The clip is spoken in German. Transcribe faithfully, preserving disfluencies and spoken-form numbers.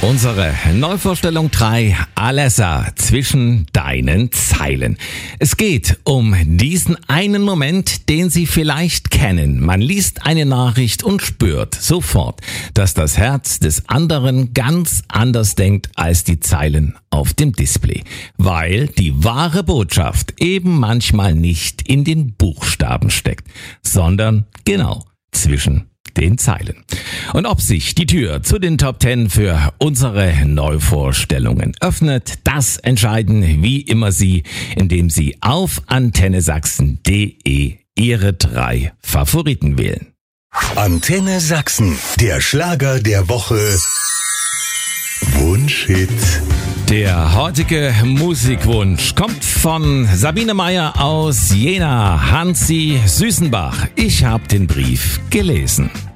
Unsere Neuvorstellung drei, Alessa, zwischen deinen Zeilen. Es geht um diesen einen Moment, den Sie vielleicht kennen. Man liest eine Nachricht und spürt sofort, dass das Herz des anderen ganz anders denkt als die Zeilen auf dem Display. Weil die wahre Botschaft eben manchmal nicht in den Buchstaben steckt, sondern genau zwischen den Zeilen. Und ob sich die Tür zu den Top Ten für unsere Neuvorstellungen öffnet, das entscheiden wie immer Sie, indem Sie auf antenne sachsen punkt de Ihre drei Favoriten wählen. Antenne Sachsen, der Schlager der Woche. Wunschhit. Der heutige Musikwunsch kommt von Sabine Meyer aus Jena, Hansi Süßenbach. Ich habe den Brief gelesen.